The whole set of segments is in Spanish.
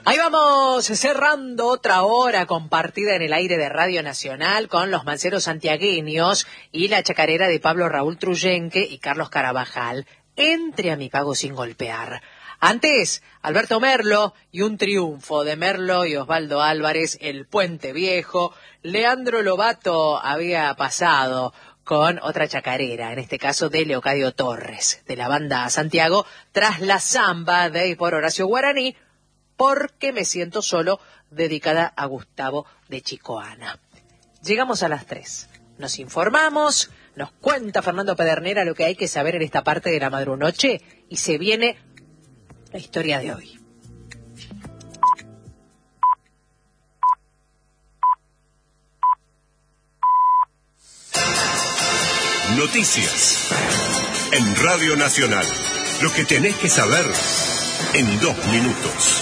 Ahí vamos cerrando otra hora compartida en el aire de Radio Nacional con los manceros santiagueños y la chacarera de Pablo Raúl Truyenque y Carlos Carabajal. Entre a mi pago sin golpear. Antes, Alberto Merlo y un triunfo de Merlo y Osvaldo Álvarez, el Puente Viejo. Leandro Lobato había pasado con otra chacarera, en este caso de Leocadio Torres, de la banda Santiago, tras la samba de y por Horacio Guaraní, porque me siento solo, dedicada a Gustavo de Chicoana. Llegamos a las 3. Nos informamos, nos cuenta Fernando Pedernera lo que hay que saber en esta parte de la madrunoche y se viene la historia de hoy. Noticias en Radio Nacional. Lo que tenés que saber en 2 minutos.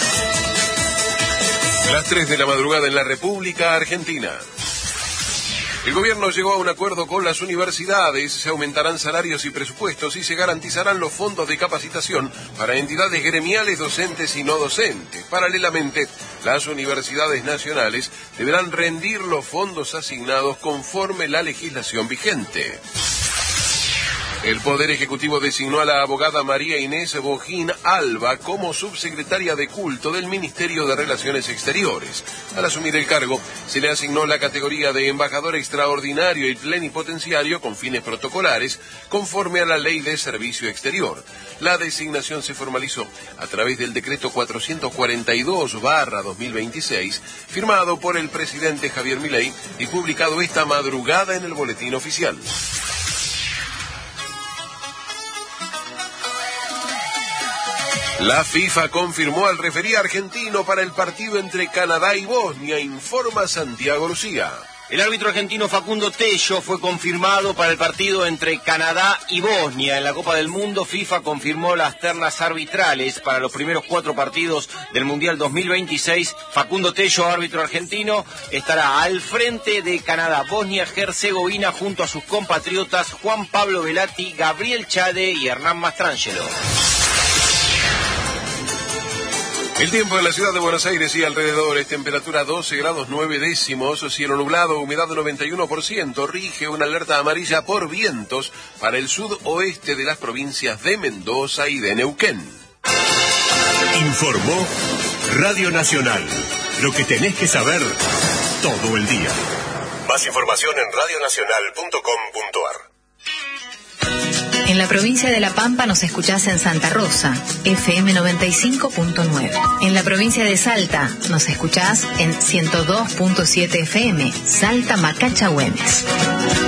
Las 3 de la madrugada en la República Argentina. El gobierno llegó a un acuerdo con las universidades, se aumentarán salarios y presupuestos y se garantizarán los fondos de capacitación para entidades gremiales, docentes y no docentes. Paralelamente, las universidades nacionales deberán rendir los fondos asignados conforme la legislación vigente. El Poder Ejecutivo designó a la abogada María Inés Bojín Alba como subsecretaria de Culto del Ministerio de Relaciones Exteriores. Al asumir el cargo, se le asignó la categoría de embajador extraordinario y plenipotenciario con fines protocolares, conforme a la Ley de Servicio Exterior. La designación se formalizó a través del decreto 442/2026, firmado por el presidente Javier Milei y publicado esta madrugada en el Boletín Oficial. La FIFA confirmó al referí argentino para el partido entre Canadá y Bosnia, informa Santiago Lucía. El árbitro argentino Facundo Tello fue confirmado para el partido entre Canadá y Bosnia. En la Copa del Mundo, FIFA confirmó las ternas arbitrales para los primeros 4 partidos del Mundial 2026. Facundo Tello, árbitro argentino, estará al frente de Canadá, Bosnia-Herzegovina, junto a sus compatriotas Juan Pablo Velati, Gabriel Chade y Hernán Mastrangelo. El tiempo en la ciudad de Buenos Aires y alrededores, temperatura 12 grados 9 décimos, cielo nublado, humedad 91%, rige una alerta amarilla por vientos para el sudoeste de las provincias de Mendoza y de Neuquén. Informó Radio Nacional, lo que tenés que saber todo el día. Más información en radionacional.com.ar. En la provincia de La Pampa nos escuchás en Santa Rosa, FM 95.9. En la provincia de Salta nos escuchás en 102.7 FM, Salta Macachagüemes.